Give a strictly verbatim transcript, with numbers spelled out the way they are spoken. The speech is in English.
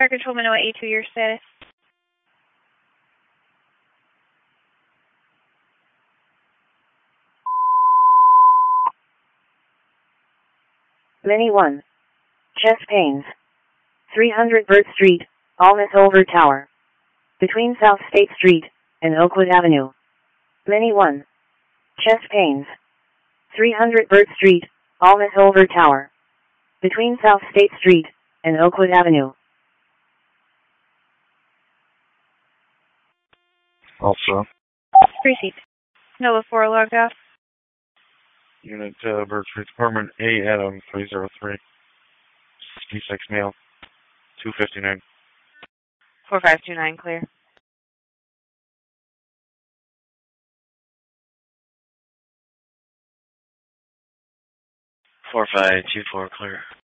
Fire Control Manoa A two, your status. Mini one. Chest pains. three hundred Burt Street, Almas Over Tower. Between South State Street and Oakwood Avenue. Mini one. Chest pains. three hundred Burt Street, Almas Over Tower. Between South State Street and Oakwood Avenue. Also. Receipt. Nova four logged off. Unit uh, Burt Street, Department A, Adam three zero three. D six male. two fifty-nine. four five two nine, clear. four five two four, clear.